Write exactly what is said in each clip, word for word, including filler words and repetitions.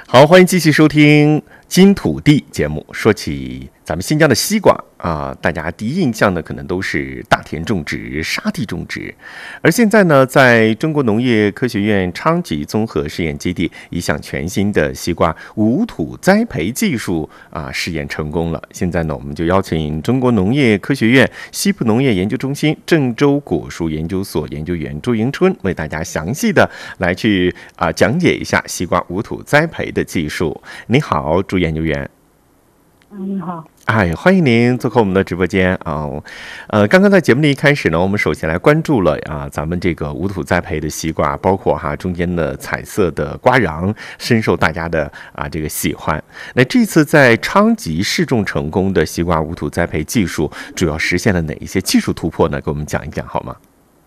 好，欢迎继续收听金土地节目。说起咱们新疆的西瓜啊，大家第一印象呢，可能都是大田种植、沙地种植。而现在呢，在中国农业科学院昌吉综合试验基地，一项全新的西瓜无土栽培技术啊试验成功了。现在呢，我们就邀请中国农业科学院西部农业研究中心郑州果树研究所研究员朱迎春为大家详细的来去啊讲解一下西瓜无土栽培的技术。你好，朱研究员。 嗯，你好。 哎，欢迎您做客我们的直播间啊！呃，刚刚在节目的一开始呢，我们首先来关注了啊，咱们这个无土栽培的西瓜，包括哈中间的彩色的瓜瓤，深受大家的啊这个喜欢。那这次在昌吉试种成功的西瓜无土栽培技术，主要实现了哪一些技术突破呢？给我们讲一讲好吗？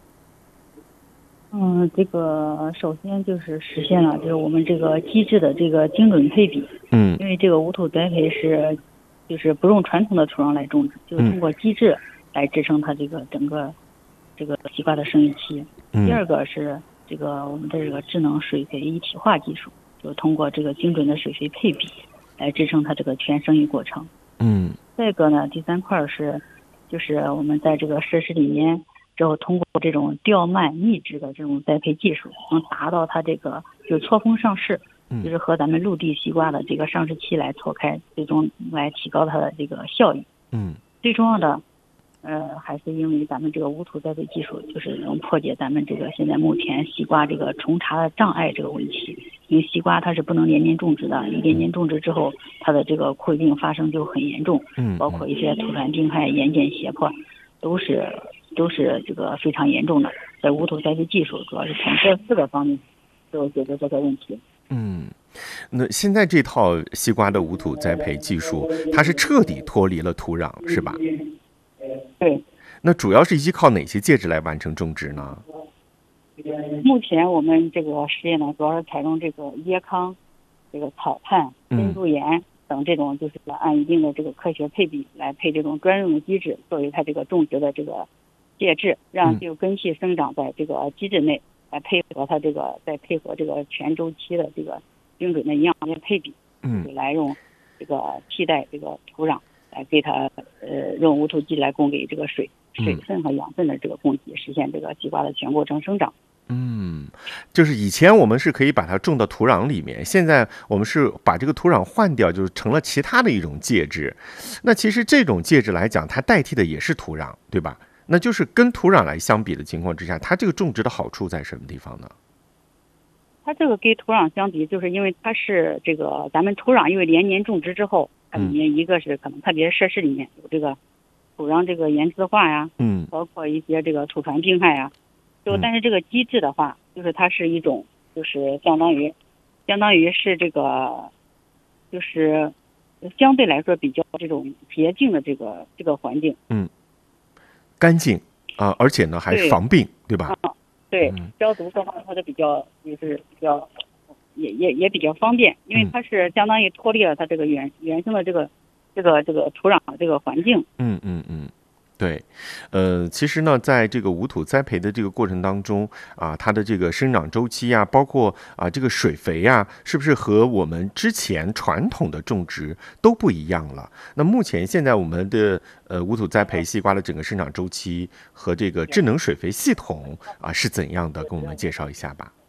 嗯，这个首先就是实现了就是我们这个机制的这个精准配比。 嗯， 因为这个无土栽培是就是不用传统的土壤来种植，就是通过机制来支撑它这个整个这个西瓜的生育期。 嗯、 第二个是这个我们的这个智能水肥一体化技术，就是通过这个精准的水肥配比来支撑它这个全生育过程。 嗯， 再一个呢，第三块是就是我们在这个设施里面之后，通过这种吊蔓密植的这种栽培技术，能达到它这个就是错峰上市，就是和咱们陆地西瓜的这个上市期来错开，最终来提高它的这个效益。 嗯， 最重要的，呃，还是因为咱们这个无土栽培技术，就是能破解咱们这个现在目前西瓜这个重茬的障碍这个问题。因为西瓜它是不能连年种植的，一连年种植之后，它的这个溃病发生就很严重， 嗯， 包括一些土传病害、盐碱胁迫，都是都是这个非常严重的。在无土栽培技术主要是从这四个方面都解决这个问题。 嗯，那现在这套西瓜的无土栽培技术，它是彻底脱离了土壤，是吧？ 对。 那主要是依靠哪些介质来完成种植呢？ 目前我们这个实验呢，主要是采用这个椰糠、这个草炭、珍珠岩等这种，就是按一定的这个科学配比来配这种专用的机制，作为它这个种植的这个介质，让这个根系生长在这个机制内。来配合它这个，再配合这个全周期的这个精准的营养的配比， 嗯， 来用这个替代这个土壤，来给它呃用无土机来供给这个水水分和养分的这个供给，实现这个西瓜的全过程生长。 嗯，就是以前我们是可以把它种到土壤里面，现在我们是把这个土壤换掉，就是成了其他的一种介质。那其实这种介质来讲，它代替的也是土壤，对吧？那就是跟土壤来相比的情况之下，它这个种植的好处在什么地方呢？ 它这个跟土壤相比，就是因为它是这个咱们土壤因为连年种植之后，它里面一个是可能特别设施里面有这个土壤这个盐渍化呀， 嗯， 包括一些这个土传病害呀，就但是这个机制的话，就是它是一种就是相当于相当于是这个就是相对来说比较这种洁净的这个这个环境， 嗯。干净啊、呃，而且呢还防病， 对, 对吧？ 啊，对，消毒各方面它都比较就是比较也也也比较方便，因为它是相当于脱离了它这个原原生的这个这个这个土壤的这个环境。 嗯嗯嗯。对，呃，其实呢，在这个无土栽培的这个过程当中啊，它的这个生长周期啊，包括啊这个水肥啊，是不是和我们之前传统的种植都不一样了？那目前现在我们的呃无土栽培西瓜的整个生长周期和这个智能水肥系统啊是怎样的？跟我们介绍一下吧。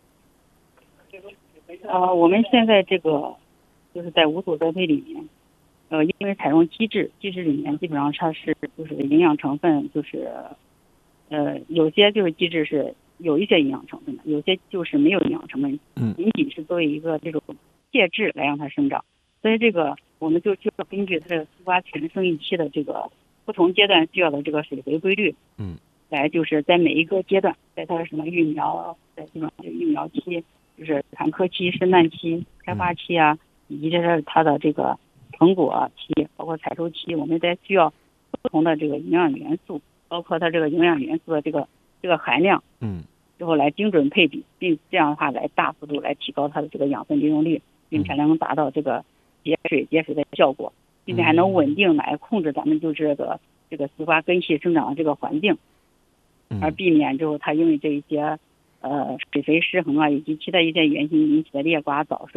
呃，我们现在这个就是在无土栽培里面。呃，因为采用机制，机制里面基本上它是就是营养成分，就是呃有些就是机制是有一些营养成分的，有些就是没有营养成分，仅仅是作为一个这种介质来让它生长。所以这个我们就需要根据它这个西瓜全生育期的这个不同阶段需要的这个水肥规律， 嗯， 来就是在每一个阶段，在它的什么育苗，在这种育苗期，就是产科期、生蛋期、开花期啊，以及这是它的这个成果期，包括采收期，我们在需要不同的这个营养元素，包括它这个营养元素的这个这个含量， 嗯， 之后来精准配比，并这样的话来大幅度来提高它的这个养分利用率，并且能达到这个节水节水的效果，并且还能稳定来控制咱们就是这个这个西瓜根系生长的这个环境，而避免之后它因为这一些呃水肥失衡啊，以及其他一些原因引起的裂瓜、早衰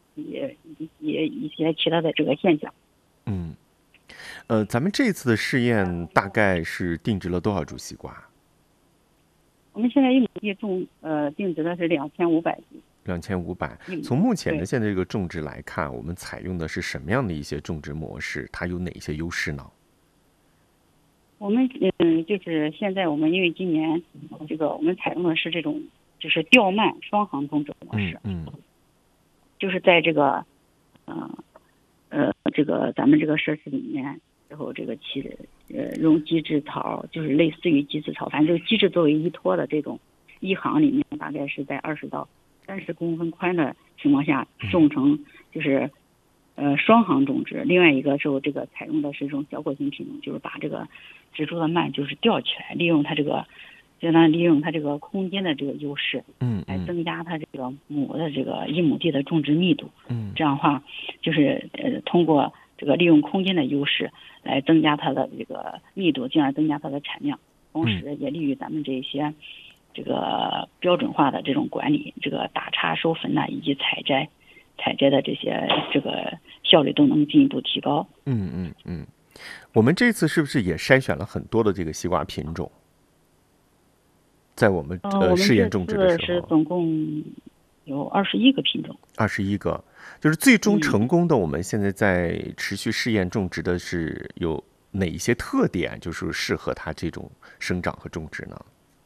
也也一些其他的这个现象。 嗯，呃，咱们这次的试验大概是定植了多少株西瓜？ 我们现在一亩地种呃定植的是两千五百株。 两千五百。 一亩从目前的对现在这个种植来看，我们采用的是什么样的一些种植模式？它有哪些优势呢？ 我们嗯，就是现在我们因为今年这个我们采用的是这种就是吊蔓双行种植模式， 嗯嗯就是在这个嗯呃这个咱们这个设施里面，然后这个起呃用鸡治草，就是类似于鸡治草，反正这个鸡治作为依托的这种一行里面，大概是在二十到三十公分宽的情况下种成，就是呃双行种植。另外一个是我这个采用的是这种小果型品种，就是把这个植株的蔓就是吊起来，利用它这个相当于利用它这个空间的这个优势， 嗯嗯来增加它这个亩的这个一亩地的种植密度。 嗯这样的话，就是呃通过这个利用空间的优势来增加它的这个密度，进而增加它的产量，同时也利于咱们这些这个标准化的这种管理，这个打叉授粉呐、以及采摘、采摘的这些这个效率都能进一步提高。 嗯嗯嗯。我们这次是不是也筛选了很多的这个西瓜品种？在我们呃，我们呃试验这种植的次是时候， 总共有二十一个品种。 二十一个，就是最终嗯成功的。我们现在在持续试验种植的是有哪一些特点，就是适合它这种生长和种植呢？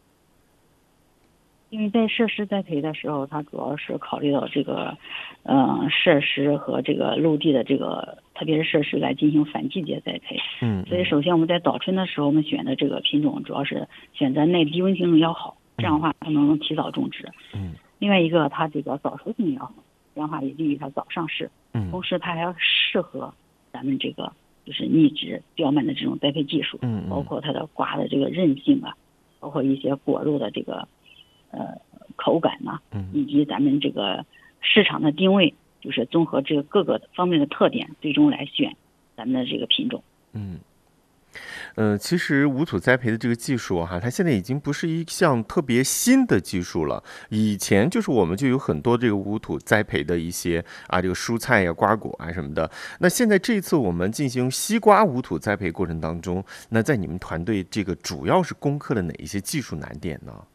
因为在设施栽培的时候，它主要是考虑到这个，呃，设施和这个陆地的这个，特别是设施来进行反季节栽培。 嗯， 所以首先我们在早春的时候，我们选的这个品种主要是选择耐低温性能要好，这样的话它能提早种植。 嗯。 另外一个，它这个早熟性要好，这样的话也利于它早上市。 嗯。 同时它还要适合咱们这个就是逆植吊蔓的这种栽培技术。 嗯。 包括它的瓜的这个韧性啊，包括一些果肉的这个。呃，口感呐、啊，以及咱们这个市场的定位，就是综合这个各个方面的特点，最终来选咱们的这个品种。 嗯，呃，其实无土栽培的这个技术哈，它现在已经不是一项特别新的技术了。以前就是我们就有很多这个无土栽培的一些啊，这个蔬菜呀、瓜果啊什么的。那现在这次我们进行西瓜无土栽培过程当中，那在你们团队这个主要是攻克了哪一些技术难点呢？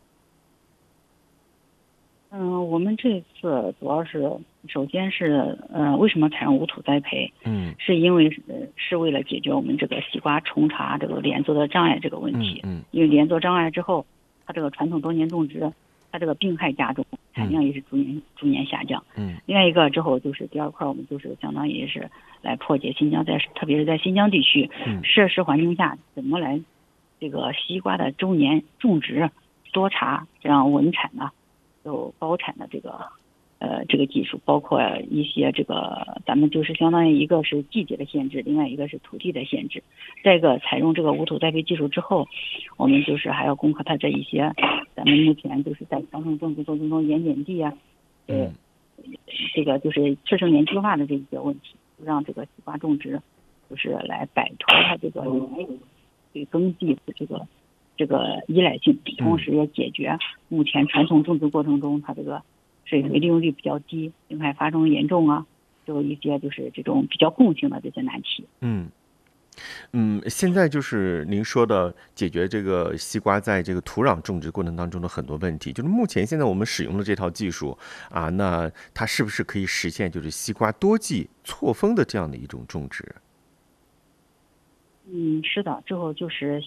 嗯，我们这次主要是，首先是，呃，为什么采用无土栽培？ 嗯， 是因为呃是为了解决我们这个西瓜重茬这个连作的障碍这个问题。 嗯，嗯因为连作障碍之后，它这个传统多年种植，它这个病害加重，产量也是逐年、逐年下降。 嗯， 另外一个之后就是第二块，我们就是相当于是来破解新疆在特别是在新疆地区， 嗯设施环境下怎么来这个西瓜的周年种植多茬这样稳产呢？有高产的这个，呃，这个技术，包括一些这个，咱们就是相当于一个是季节的限制，另外一个是土地的限制。再一个，采用这个无土栽培技术之后，我们就是还要攻克它这一些，咱们目前就是在传统种植过程中盐碱地啊，呃，这个就是次生年计划的这些问题，让这个西瓜种植就是来摆脱它这个对耕地的这个。这个依赖性，同时也解决目前传统种植过程中它这个水肥利用率比较低、病害发生严重啊，就一些就是这种比较共性的这些难题。 嗯嗯，现在就是您说的解决这个西瓜在这个土壤种植过程当中的很多问题，就是目前现在我们使用的这套技术啊，那它是不是可以实现就是西瓜多季错峰的这样的一种种植？ 嗯，是的，之后就是